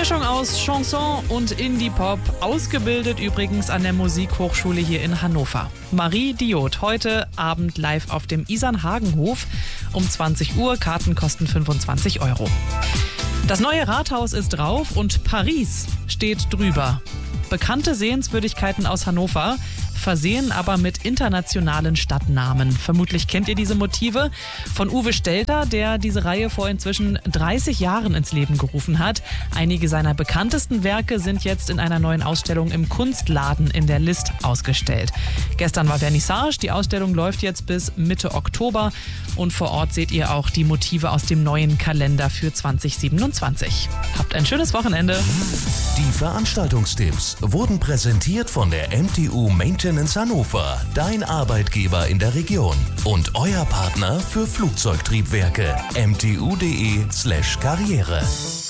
Mischung aus Chanson und Indie-Pop, ausgebildet übrigens an der Musikhochschule hier in Hannover. Marie Diot, heute Abend live auf dem Isernhagenhof um 20 Uhr. Karten kosten 25 €. Das neue Rathaus ist drauf und Paris steht drüber. Bekannte Sehenswürdigkeiten aus Hannover, versehen aber mit internationalen Stadtnamen. Vermutlich kennt ihr diese Motive von Uwe Stelter, der diese Reihe vor inzwischen 30 Jahren ins Leben gerufen hat. Einige seiner bekanntesten Werke sind jetzt in einer neuen Ausstellung im Kunstladen in der List ausgestellt. Gestern war Vernissage, die Ausstellung läuft jetzt bis Mitte Oktober und vor Ort seht ihr auch die Motive aus dem neuen Kalender für 2027. Habt ein schönes Wochenende. Die Veranstaltungstipps wurden präsentiert von der MTU Maintenance Hannover, dein Arbeitgeber in der Region und euer Partner für Flugzeugtriebwerke, mtu.de/karriere.